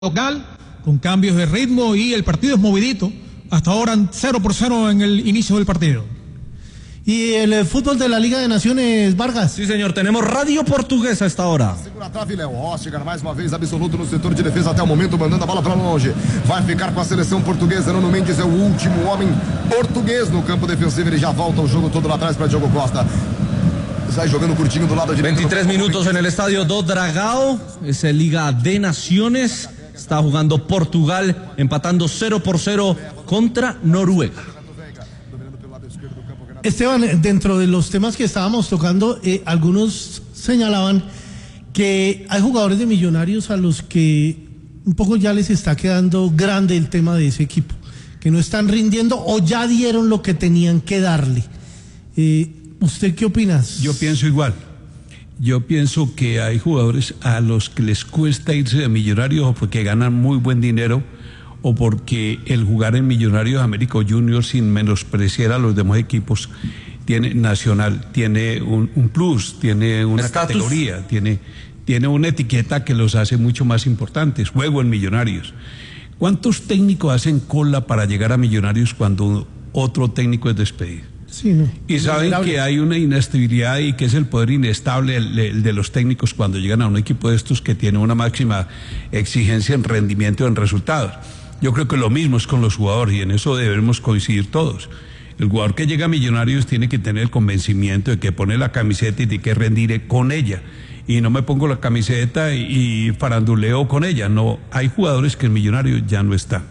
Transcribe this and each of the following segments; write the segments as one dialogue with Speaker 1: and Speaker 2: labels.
Speaker 1: local, con cambios de ritmo, y el partido es movidito. Hasta ahora 0-0 en el inicio del partido.
Speaker 2: ¿Y el fútbol de la Liga de Naciones, Vargas?
Speaker 3: Sí, señor, tenemos Radio Portuguesa a esta hora.
Speaker 4: Segura a trave, Léo Oscar, mais uma vez absoluto no setor de defesa até o momento, mandando a bola para longe. Vai ficar com a seleção portuguesa. Nuno Mendes é o último homem português no campo defensivo. Ele já volta o jogo todo lá atrás para Diogo Costa. Sai jogando curtinho do lado direito.
Speaker 3: 23 minutos en el estadio do Dragão. Es el Liga de Naciones. Está jugando Portugal, empatando 0-0 contra Noruega.
Speaker 2: Esteban, dentro de los temas que estábamos tocando, algunos señalaban que hay jugadores de Millonarios a los que un poco ya les está quedando grande el tema de ese equipo, que no están rindiendo o ya dieron lo que tenían que darle. ¿Usted qué opinas?
Speaker 5: Yo pienso igual. Yo pienso que hay jugadores a los que les cuesta irse de Millonarios o porque ganan muy buen dinero o porque el jugar en Millonarios América Juniors, sin menospreciar a los demás equipos, tiene Nacional, tiene un plus, tiene una categoría, tiene una etiqueta que los hace mucho más importantes. Juego en Millonarios. ¿Cuántos técnicos hacen cola para llegar a Millonarios cuando otro técnico es despedido?
Speaker 2: Sí, no.
Speaker 5: Y saben que hay una inestabilidad y que es el poder inestable el de los técnicos cuando llegan a un equipo de estos que tiene una máxima exigencia en rendimiento y en resultados. Yo creo que lo mismo es con los jugadores y en eso debemos coincidir todos. El jugador que llega a Millonarios tiene que tener el convencimiento de que pone la camiseta y tiene que rendir con ella. Y no me pongo la camiseta y faranduleo con ella. No, hay jugadores que en Millonarios ya no están.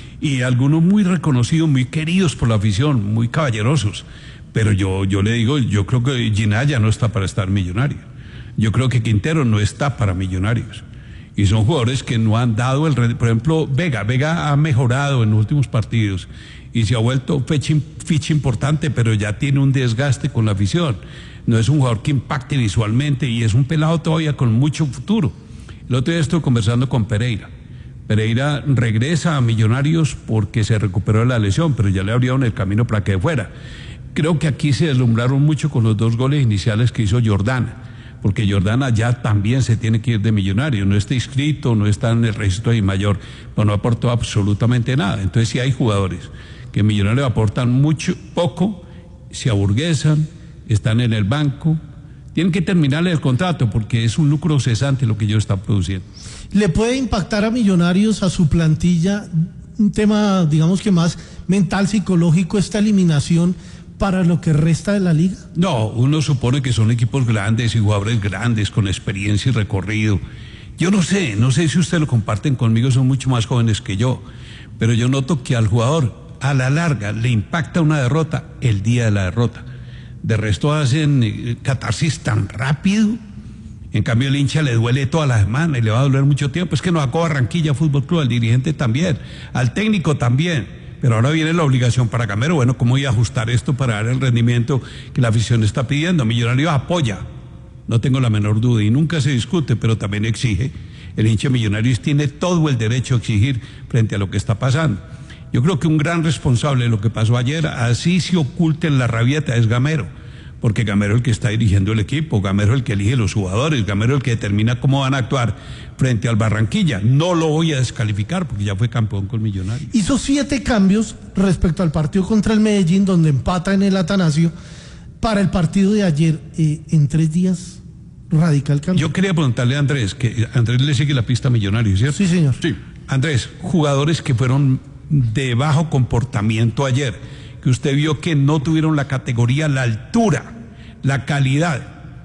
Speaker 5: Y algunos muy reconocidos, muy queridos por la afición, muy caballerosos. Pero yo le digo, yo creo que Ginalla no está para estar Millonario. Yo creo que Quintero no está para Millonarios. Y son jugadores que no han dado por ejemplo, Vega ha mejorado en los últimos partidos y se ha vuelto ficha importante, pero ya tiene un desgaste con la afición. No es un jugador que impacte visualmente y es un pelado todavía con mucho futuro. El otro día estuve conversando con Pereira. Pereira regresa a Millonarios porque se recuperó de la lesión, pero ya le abrieron el camino para que fuera. Creo que aquí se deslumbraron mucho con los 2 goles iniciales que hizo Jordana, porque Jordana ya también se tiene que ir de Millonarios, no está inscrito, no está en el registro de mayor, pero no aportó absolutamente nada. Entonces sí hay jugadores que en Millonarios aportan mucho, poco, se aburguesan, están en el banco, tienen que terminarle el contrato porque es un lucro cesante lo que ellos están produciendo.
Speaker 2: ¿Le puede impactar a Millonarios, a su plantilla, un tema, digamos que más mental, psicológico, esta eliminación para lo que resta de la liga?
Speaker 5: No, uno supone que son equipos grandes y jugadores grandes con experiencia y recorrido. Yo no sé si ustedes lo comparten conmigo, son mucho más jóvenes que yo, pero yo noto que al jugador a la larga le impacta una derrota el día de la derrota. De resto hacen catarsis tan rápido. En cambio el hincha le duele toda la semana y le va a doler mucho tiempo. Es que nos sacó Barranquilla Fútbol Club, al dirigente también, al técnico también. Pero ahora viene la obligación para Gamero. Bueno, ¿cómo iba a ajustar esto para dar el rendimiento que la afición está pidiendo? Millonarios apoya, no tengo la menor duda, y nunca se discute, pero también exige. El hincha de Millonarios tiene todo el derecho a exigir frente a lo que está pasando. Yo creo que un gran responsable de lo que pasó ayer, así se oculte en la rabieta, es Gamero, porque Gamero es el que está dirigiendo el equipo, Gamero es el que elige los jugadores, Gamero es el que determina cómo van a actuar frente al Barranquilla. No lo voy a descalificar porque ya fue campeón con Millonarios.
Speaker 2: Hizo 7 cambios respecto al partido contra el Medellín, donde empata en el Atanasio, para el partido de ayer. En 3 días, radical cambio.
Speaker 5: Yo quería preguntarle a Andrés, que Andrés le sigue la pista a Millonarios, ¿cierto?
Speaker 2: Sí, señor.
Speaker 5: Sí. Andrés, jugadores que fueron de bajo comportamiento ayer, que usted vio que no tuvieron la categoría, la altura, la calidad.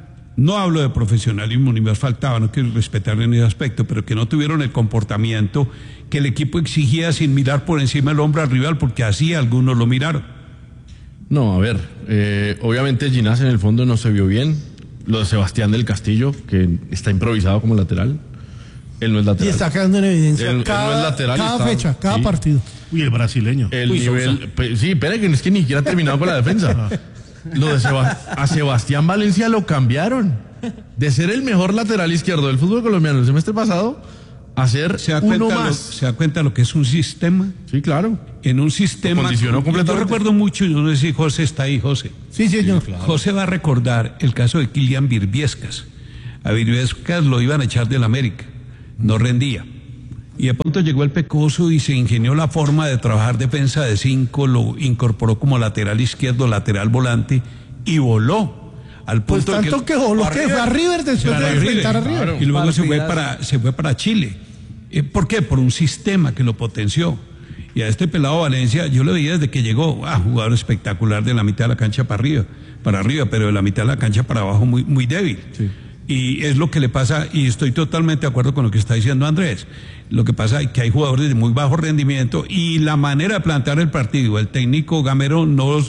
Speaker 5: No hablo de profesionalismo, ni más faltaba, no quiero respetar en ese aspecto, pero que no tuvieron el comportamiento que el equipo exigía sin mirar por encima del hombro al rival, porque así algunos lo miraron.
Speaker 6: No, a ver, obviamente Ginás en el fondo no se vio bien. Lo de Sebastián del Castillo, que está improvisado como lateral. Él no es lateral.
Speaker 2: Y está quedando en evidencia
Speaker 6: él
Speaker 2: cada,
Speaker 6: no es lateral,
Speaker 2: cada fecha, cada partido.
Speaker 7: Uy, el brasileño.
Speaker 6: El nivel, sí, espera, que es que ni siquiera ha terminado con la defensa. Lo de a Sebastián Valencia lo cambiaron. De ser el mejor lateral izquierdo del fútbol colombiano el semestre pasado, a ser uno más.
Speaker 5: ¿Se da cuenta lo que es un sistema?
Speaker 6: Sí, claro.
Speaker 5: En un sistema.
Speaker 6: Condicionó completamente.
Speaker 5: Yo recuerdo mucho, yo no sé si José está ahí, José.
Speaker 2: Sí, señor.
Speaker 5: Sí, claro. José va a recordar el caso de Kylian Birbiescas. A Birbiescas lo iban a echar del América. No rendía. Y de pronto llegó el Pecoso y se ingenió la forma de trabajar defensa de 5, lo incorporó como lateral izquierdo, lateral volante y voló. Al
Speaker 2: Pues
Speaker 5: punto de
Speaker 2: tanto que voló que fue a River después de enfrentar a River.
Speaker 5: Claro. Y luego se fue para Chile. ¿Por qué? Por un sistema que lo potenció. Y a este pelado Valencia, yo lo veía desde que llegó, jugador espectacular de la mitad de la cancha para arriba, pero de la mitad de la cancha para abajo muy, muy débil. Sí. Y es lo que le pasa, y estoy totalmente de acuerdo con lo que está diciendo Andrés. Lo que pasa es que hay jugadores de muy bajo rendimiento y la manera de plantear el partido, el técnico Gamero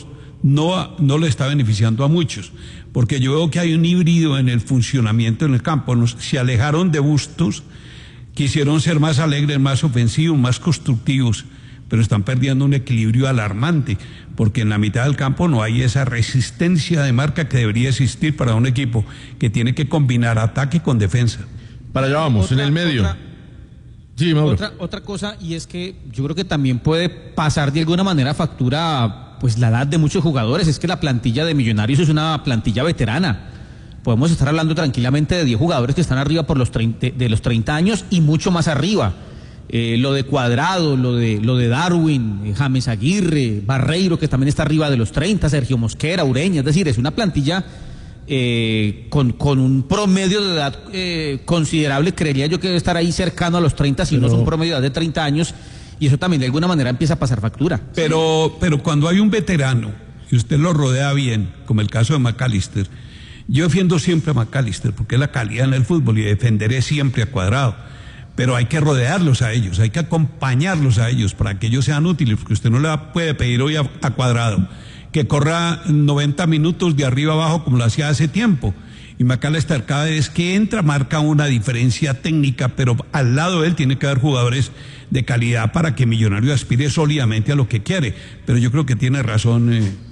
Speaker 5: no le está beneficiando a muchos, porque yo veo que hay un híbrido en el funcionamiento en el campo. Se alejaron de Bustos, quisieron ser más alegres, más ofensivos, más constructivos, pero están perdiendo un equilibrio alarmante, porque en la mitad del campo no hay esa resistencia de marca que debería existir para un equipo que tiene que combinar ataque con defensa.
Speaker 6: Para allá vamos, en el medio. Sí, Mauro.
Speaker 7: Otra cosa, y es que yo creo que también puede pasar de alguna manera factura pues la edad de muchos jugadores. Es que la plantilla de Millonarios es una plantilla veterana. Podemos estar hablando tranquilamente de 10 jugadores que están arriba por de los 30 años y mucho más arriba. Lo de Cuadrado, lo de Darwin, James Aguirre, Barreiro, que también está arriba de los 30, Sergio Mosquera, Ureña. Es decir, es una plantilla con un promedio de edad considerable. Creería yo que debe estar ahí cercano a los 30, si no es un promedio de edad de 30 años, y eso también de alguna manera empieza a pasar factura.
Speaker 5: Pero cuando hay un veterano y usted lo rodea bien, como el caso de McAllister, yo defiendo siempre a McAllister porque es la calidad en el fútbol y defenderé siempre a Cuadrado, pero hay que rodearlos a ellos, hay que acompañarlos a ellos para que ellos sean útiles, porque usted no le puede pedir hoy a Cuadrado que corra 90 minutos de arriba abajo como lo hacía hace tiempo. Y McAllister cada vez que entra marca una diferencia técnica, pero al lado de él tiene que haber jugadores de calidad para que Millonario aspire sólidamente a lo que quiere. Pero yo creo que tiene razón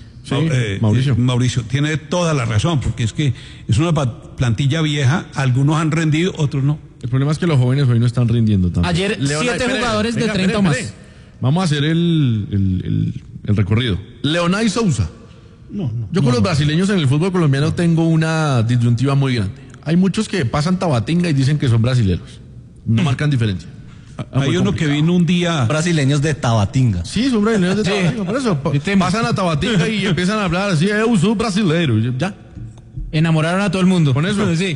Speaker 5: Mauricio, tiene toda la razón, porque es que es una plantilla vieja, algunos han rendido, otros no.
Speaker 6: El problema es que los jóvenes hoy no están rindiendo tanto.
Speaker 7: Ayer 7 jugadores de 30 o más.
Speaker 6: Vamos a hacer el recorrido. Leonay Sousa. Yo con los brasileños en el fútbol colombiano tengo una disyuntiva muy grande. Hay muchos que pasan Tabatinga y dicen que son brasileños. No marcan diferencia.
Speaker 5: Hay uno que vino un día.
Speaker 3: Brasileños de Tabatinga.
Speaker 6: Sí, son brasileños de Tabatinga. Por eso pasan a Tabatinga y empiezan a hablar así, yo soy brasileiro. Ya.
Speaker 7: Enamoraron a todo el mundo.
Speaker 6: Con eso.
Speaker 7: Sí.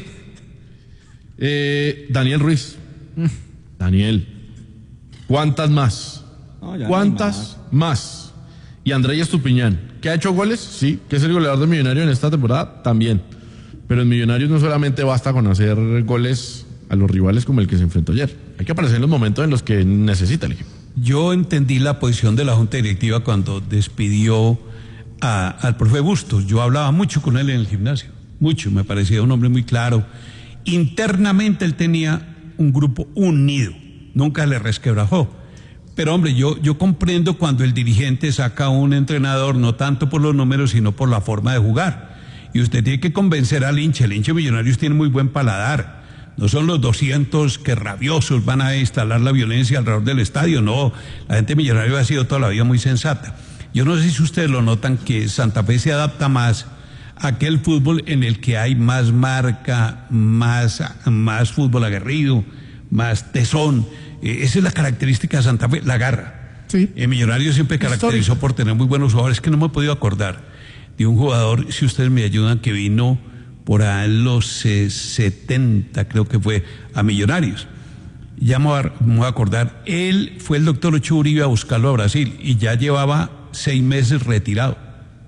Speaker 6: Daniel Ruiz. Daniel. ¿Cuántas más? ¿Cuántas más? Y Andrés Estupiñán, ¿que ha hecho goles? Sí. ¿Que es el goleador de Millonario en esta temporada? También. Pero en Millonarios no solamente basta con hacer goles a los rivales como el que se enfrentó ayer. Hay que aparecer en los momentos en los que necesita el equipo.
Speaker 5: Yo entendí la posición de la Junta Directiva cuando despidió al profe Bustos. Yo hablaba mucho con él en el gimnasio. Mucho. Me parecía un hombre muy claro. Internamente él tenía un grupo unido. Nunca le resquebrajó. Pero hombre, yo comprendo cuando el dirigente saca a un entrenador, no tanto por los números, sino por la forma de jugar. Y usted tiene que convencer al hincha. El hincha de Millonarios tiene muy buen paladar. No son los 200 que rabiosos van a instalar la violencia alrededor del estadio. No, la gente de Millonarios ha sido toda la vida muy sensata. Yo no sé si ustedes lo notan, que Santa Fe se adapta más a aquel fútbol en el que hay más marca, más fútbol aguerrido, más tesón. Esa es la característica de Santa Fe, la garra.
Speaker 2: Sí.
Speaker 5: Millonarios siempre caracterizó por tener muy buenos jugadores. Es que no me he podido acordar de un jugador, si ustedes me ayudan, que vino por ahí en los 70, creo que fue, a Millonarios. Ya me voy a acordar. Él fue el doctor Ochoa Uribe a buscarlo a Brasil y ya llevaba 6 meses retirado.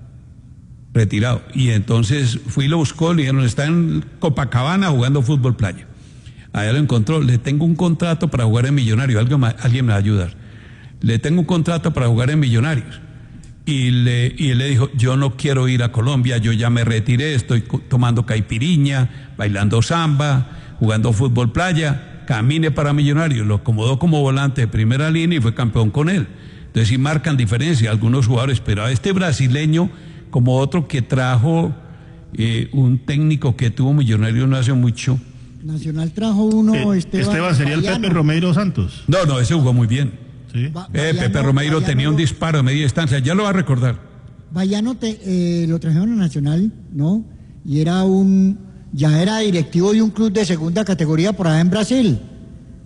Speaker 5: Y entonces fui y lo buscó, le dijeron, está en Copacabana jugando fútbol playa. Allá lo encontró, le tengo un contrato para jugar en Millonarios, alguien me va a ayudar. Le tengo un contrato para jugar en Millonarios. Y él le dijo, yo no quiero ir a Colombia, yo ya me retiré, estoy tomando caipiriña, bailando samba, jugando fútbol playa, camine para Millonarios. Lo acomodó como volante de primera línea y fue campeón con él. Entonces sí marcan diferencia algunos jugadores, pero a este brasileño, como otro que trajo un técnico que tuvo Millonarios no hace mucho.
Speaker 8: Nacional trajo uno,
Speaker 9: Esteban sería el Pepe Romeiro Santos.
Speaker 5: No, ese jugó muy bien.
Speaker 9: Sí.
Speaker 5: Pepe Romeiro tenía un disparo de media distancia, ya lo va a recordar.
Speaker 8: Bayano lo trajeron a Nacional, ¿no? Y ya era directivo de un club de segunda categoría por allá en Brasil.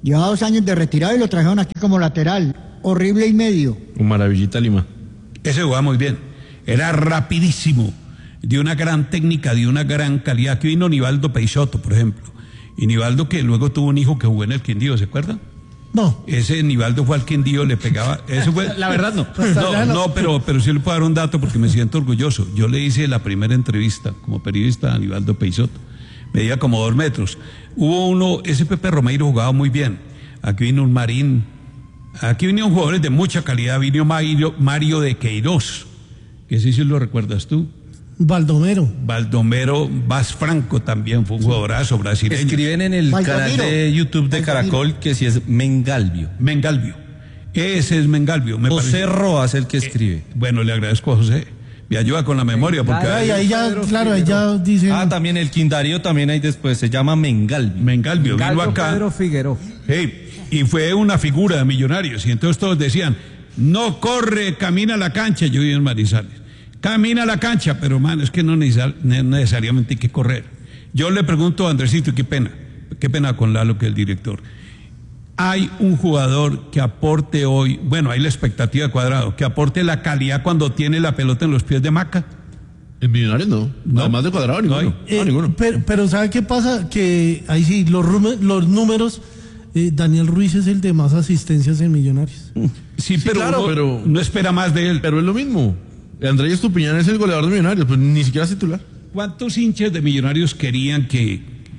Speaker 8: Lleva 2 años de retirado y lo trajeron aquí como lateral. Horrible y medio.
Speaker 6: Un maravillita Lima.
Speaker 5: Ese jugaba muy bien. Era rapidísimo, de una gran técnica, de una gran calidad. Aquí vino Nivaldo Peixoto, por ejemplo. Y Nivaldo, que luego tuvo un hijo que jugó en el Quindío, ¿se acuerdan?
Speaker 2: No.
Speaker 5: Ese Nivaldo fue al Quindío, le pegaba. Eso fue.
Speaker 7: La verdad no.
Speaker 5: No, pero sí le puedo dar un dato porque me siento orgulloso. Yo le hice la primera entrevista como periodista a Nivaldo Peixoto. Medía como 2 metros. Hubo uno, ese Pepe Romeiro jugaba muy bien. Aquí vino un Marín. Aquí vinieron jugadores de mucha calidad. Vino Mario de Queiroz, que sí lo recuerdas tú. Baldomero Vaz Franco también fue un jugadorazo brasileño.
Speaker 3: Escriben en el canal de YouTube de Caracol que si es Mengalvio.
Speaker 5: Ese es Mengalvio.
Speaker 3: José Roas el que escribe.
Speaker 5: Bueno, le agradezco a José. Me ayuda con la memoria porque
Speaker 2: ahí ya dice.
Speaker 3: También el Quindario también hay después, se llama Mengalvio.
Speaker 5: Vino acá.
Speaker 10: Pedro Figueroa.
Speaker 5: Y fue una figura de Millonarios. Y entonces todos decían, no corre, camina a la cancha. Yo vivo en Manizales. Camina a la cancha, pero es que no necesariamente hay que correr. Yo le pregunto a Andresito, y qué pena con Lalo, que es el director. Hay un jugador que aporte hoy, hay la expectativa de Cuadrado, que aporte la calidad cuando tiene la pelota en los pies de Maca.
Speaker 6: En Millonarios no. Además de Cuadrado, ninguno. Ninguno.
Speaker 2: Pero ¿sabe qué pasa? Que ahí sí, los números, Daniel Ruiz es el de más asistencias en Millonarios.
Speaker 5: Sí, pero, claro, pero no espera más de él.
Speaker 6: Pero es lo mismo. Andrés Estupiñán es el goleador de Millonarios, pues ni siquiera es titular.
Speaker 5: ¿Cuántos hinchas de Millonarios querían que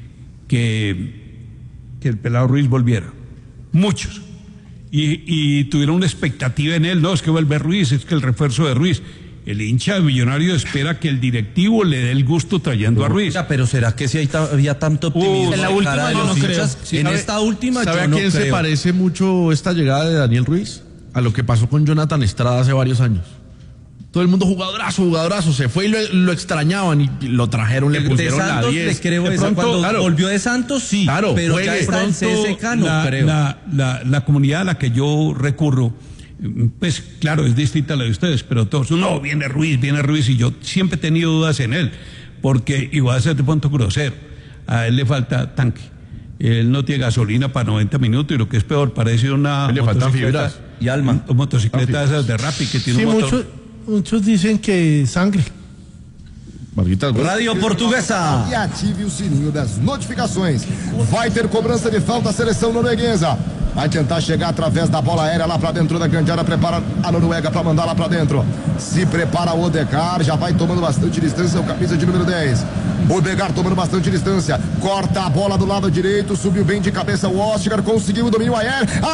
Speaker 5: el pelado Ruiz volviera? Muchos. Y tuvieron una expectativa en él. No, es que vuelve Ruiz, es que el refuerzo de Ruiz. El hincha de Millonarios espera que el directivo le dé el gusto trayendo a Ruiz.
Speaker 3: Pero ¿será que si había tanto optimismo?
Speaker 7: En la última yo no creo.
Speaker 3: En esta última yo no creo.
Speaker 6: ¿Sabe a quién se parece mucho esta llegada de Daniel Ruiz? A lo que pasó con Jonathan Estrada hace varios años. Todo el mundo jugadorazo, se fue y lo extrañaban y lo trajeron, le pusieron
Speaker 3: de Santos,
Speaker 6: la 10.
Speaker 3: Le creo eso. Cuando volvió de Santos, sí, pero ya está en CSK, no creo.
Speaker 5: La comunidad a la que yo recurro, pues claro, es distinta a la de ustedes, pero todos, no, viene Ruiz, y yo siempre he tenido dudas en él, porque igual a ser de punto grosero, a él le falta tanque. Él no tiene gasolina para 90 minutos y lo que es peor, parece una
Speaker 6: le faltan fibras
Speaker 3: y alma.
Speaker 5: Motocicleta esas de Rappi que tiene un motor.
Speaker 2: Muchos dicen que sangre.
Speaker 3: Radio Portuguesa.
Speaker 4: E ative o sininho das notificações. Vai ter cobrança de falta a seleção norueguesa. Vai tentar chegar através da bola aérea lá pra dentro da grande área. Prepara a Noruega pra mandar lá pra dentro. Se prepara o Odegaard. Já vai tomando bastante distância. O camisa de número 10. Odegaard tomando bastante distância. Corta a bola do lado direito. Subiu bem de cabeça o Oscar. Conseguiu o domínio aéreo.